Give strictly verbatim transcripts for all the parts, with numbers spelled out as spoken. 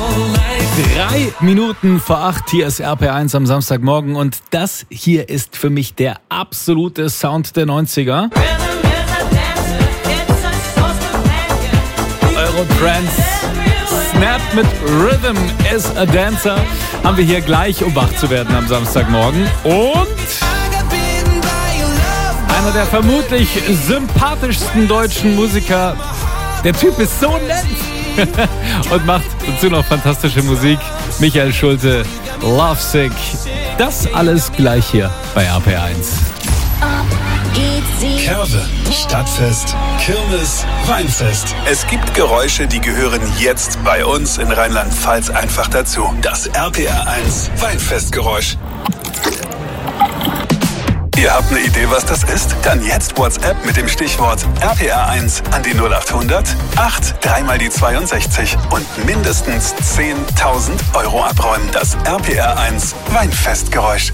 Drei Minuten vor acht, hier ist R P R eins am Samstagmorgen und das hier ist für mich der absolute Sound der neunziger. Eurotrance, Snap mit Rhythm is a Dancer haben wir hier gleich, um wach zu werden am Samstagmorgen. Und einer der vermutlich sympathischsten deutschen Musiker. Der Typ ist so nett und macht dazu noch fantastische Musik. Michael Schulte, Lovesick. Das alles gleich hier bei R P R eins. Curve, Stadtfest, Kirmes, Weinfest. Es gibt Geräusche, die gehören jetzt bei uns in Rheinland-Pfalz einfach dazu. Das R P R eins Weinfestgeräusch. Ihr habt eine Idee, was das ist? Dann jetzt WhatsApp mit dem Stichwort R P R eins an die null acht hundert acht drei mal die zweiundsechzig und mindestens zehntausend Euro abräumen. Das R P R eins Weinfestgeräusch.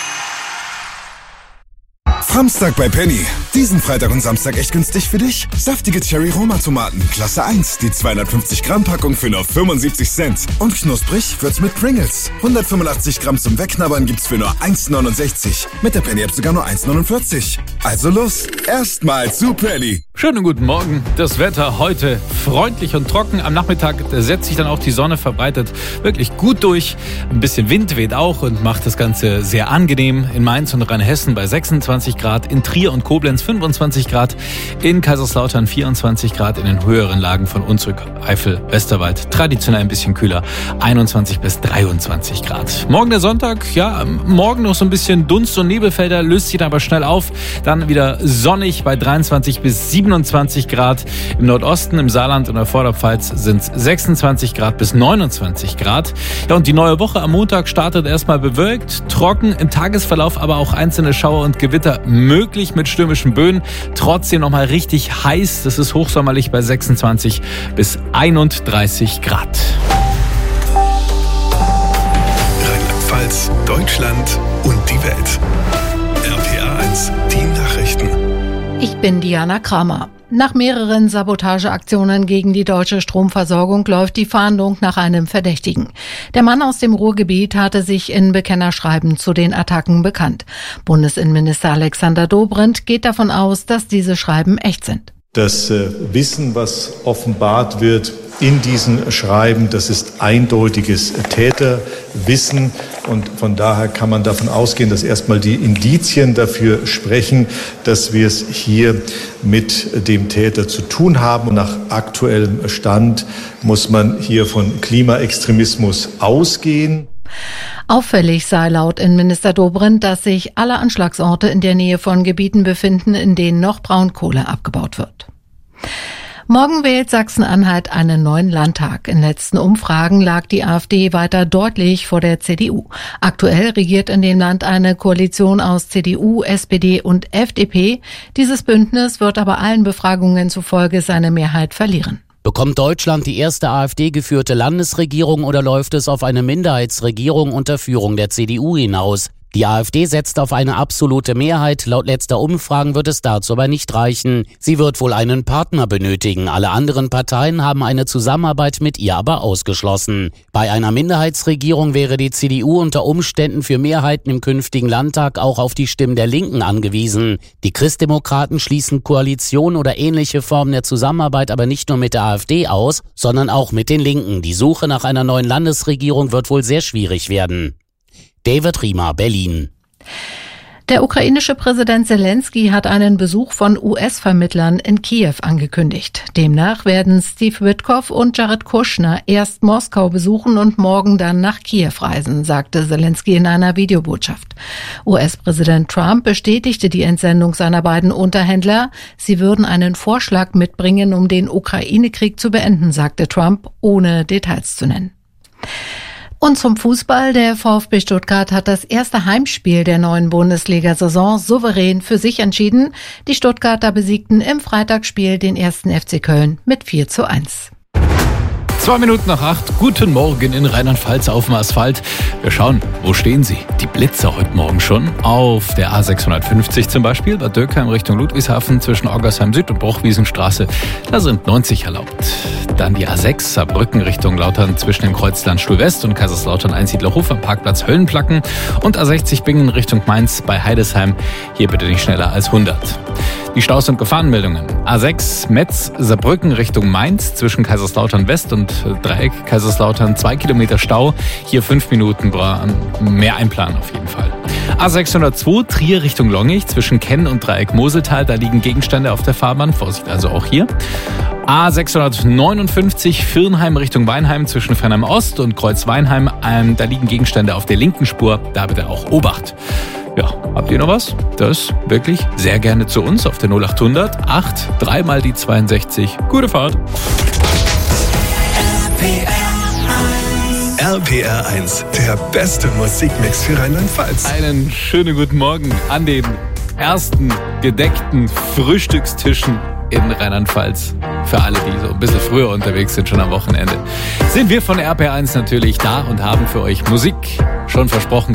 Samstag bei Penny. Diesen Freitag und Samstag echt günstig für dich? Saftige Cherry-Roma-Tomaten, Klasse eins, die zweihundertfünfzig Gramm Packung für nur fünfundsiebzig Cent. Und knusprig wird's mit Pringles. hundertfünfundachtzig Gramm zum Wegknabbern gibt's für nur eins neunundsechzig. Mit der Penny-App sogar nur eins neunundvierzig. Also los, erstmal zu Penny. Schönen guten Morgen. Das Wetter heute freundlich und trocken. Am Nachmittag setzt sich dann auch die Sonne, verbreitet wirklich gut durch. Ein bisschen Wind weht auch und macht das Ganze sehr angenehm. In Mainz und Rheinhessen bei sechsundzwanzig Grad, in Trier und Koblenz fünfundzwanzig Grad, in Kaiserslautern vierundzwanzig Grad, in den höheren Lagen von Hunsrück, Eifel, Westerwald traditionell ein bisschen kühler, einundzwanzig bis dreiundzwanzig Grad. Morgen der Sonntag, ja, morgen noch so ein bisschen Dunst- und Nebelfelder, löst sich dann aber schnell auf. Dann wieder sonnig bei dreiundzwanzig bis siebenundzwanzig Grad. Im Nordosten, im Saarland und der Vorderpfalz sind es sechsundzwanzig Grad bis neunundzwanzig Grad. Ja, und die neue Woche am Montag startet erstmal bewölkt, trocken, im Tagesverlauf aber auch einzelne Schauer und Gewitter möglich mit stürmischen Böen. Trotzdem nochmal richtig heiß. Das ist hochsommerlich bei sechsundzwanzig bis einunddreißig Grad. Rheinland-Pfalz, Deutschland und die Welt. R P R eins, die Nachrichten. Ich bin Diana Kramer. Nach mehreren Sabotageaktionen gegen die deutsche Stromversorgung läuft die Fahndung nach einem Verdächtigen. Der Mann aus dem Ruhrgebiet hatte sich in Bekennerschreiben zu den Attacken bekannt. Bundesinnenminister Alexander Dobrindt geht davon aus, dass diese Schreiben echt sind. Das äh, Wissen, was offenbart wird in diesen Schreiben, das ist eindeutiges Täterwissen. Und von daher kann man davon ausgehen, dass erstmal die Indizien dafür sprechen, dass wir es hier mit dem Täter zu tun haben. Nach aktuellem Stand muss man hier von Klimaextremismus ausgehen. Auffällig sei laut Innenminister Dobrindt, dass sich alle Anschlagsorte in der Nähe von Gebieten befinden, in denen noch Braunkohle abgebaut wird. Morgen wählt Sachsen-Anhalt einen neuen Landtag. In letzten Umfragen lag die AfD weiter deutlich vor der C D U. Aktuell regiert in dem Land eine Koalition aus C D U, S P D und F D P. Dieses Bündnis wird aber allen Befragungen zufolge seine Mehrheit verlieren. Bekommt Deutschland die erste AfD-geführte Landesregierung oder läuft es auf eine Minderheitsregierung unter Führung der C D U hinaus? Die AfD setzt auf eine absolute Mehrheit. Laut letzter Umfragen wird es dazu aber nicht reichen. Sie wird wohl einen Partner benötigen. Alle anderen Parteien haben eine Zusammenarbeit mit ihr aber ausgeschlossen. Bei einer Minderheitsregierung wäre die C D U unter Umständen für Mehrheiten im künftigen Landtag auch auf die Stimmen der Linken angewiesen. Die Christdemokraten schließen Koalition oder ähnliche Formen der Zusammenarbeit aber nicht nur mit der AfD aus, sondern auch mit den Linken. Die Suche nach einer neuen Landesregierung wird wohl sehr schwierig werden. David Riemer, Berlin. Der ukrainische Präsident Zelensky hat einen Besuch von U S-Vermittlern in Kiew angekündigt. Demnach werden Steve Witkoff und Jared Kushner erst Moskau besuchen und morgen dann nach Kiew reisen, sagte Zelensky in einer Videobotschaft. U S-Präsident Trump bestätigte die Entsendung seiner beiden Unterhändler. Sie würden einen Vorschlag mitbringen, um den Ukraine-Krieg zu beenden, sagte Trump, ohne Details zu nennen. Und zum Fußball. Der VfB Stuttgart hat das erste Heimspiel der neuen Bundesliga-Saison souverän für sich entschieden. Die Stuttgarter besiegten im Freitagsspiel den ersten F C Köln mit vier zu eins. Zwei Minuten nach acht. Guten Morgen in Rheinland-Pfalz auf dem Asphalt. Wir schauen, wo stehen sie? Die Blitzer heute Morgen schon. Auf der A sechshundertfünfzig zum Beispiel, Bad Dürkheim Richtung Ludwigshafen zwischen Orgersheim Süd und Bruchwiesenstraße. Da sind neunzig erlaubt. Dann die A sechs, Saarbrücken Richtung Lautern zwischen dem Kreuz Landstuhl West und Kaiserslautern Einsiedlerhof am Parkplatz Höllenplacken. Und A sechzig Bingen Richtung Mainz bei Heidesheim. Hier bitte nicht schneller als hundert. Die Staus- und Gefahrenmeldungen. A sechs Metz, Saarbrücken Richtung Mainz zwischen Kaiserslautern West und Dreieck Kaiserslautern. Zwei Kilometer Stau. Hier fünf Minuten mehr einplanen auf jeden Fall. A sechshundertzwei Trier Richtung Longich zwischen Kenn und Dreieck Moseltal. Da liegen Gegenstände auf der Fahrbahn. Vorsicht also auch hier. A sechshundertneunundfünfzig Virnheim Richtung Weinheim zwischen Fernheim Ost und Kreuz Weinheim. Ähm, da liegen Gegenstände auf der linken Spur. Da bitte auch Obacht. Ja, habt ihr noch was? Das wirklich sehr gerne zu uns auf der null acht hundert acht, dreimal die zweiundsechzig. Gute Fahrt. R P R eins, der beste Musikmix für Rheinland-Pfalz. Einen schönen guten Morgen an den ersten gedeckten Frühstückstischen in Rheinland-Pfalz. Für alle, die so ein bisschen früher unterwegs sind, schon am Wochenende, sind wir von R P R eins natürlich da und haben für euch Musik schon versprochen.